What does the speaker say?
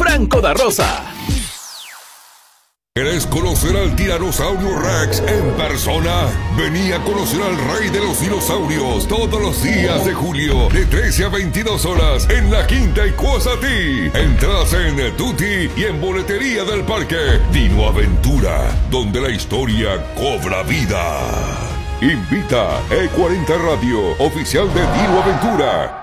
Franco da Rosa. ¿Querés conocer al tiranosaurio Rex en persona? Vení a conocer al rey de los dinosaurios todos los días de julio, de 13 a 22 horas, en la Quinta Icuazatí. Entrás en Tutti y en boletería del parque. Dino Aventura, donde la historia cobra vida. Invita E40 Radio, oficial de Dino Aventura.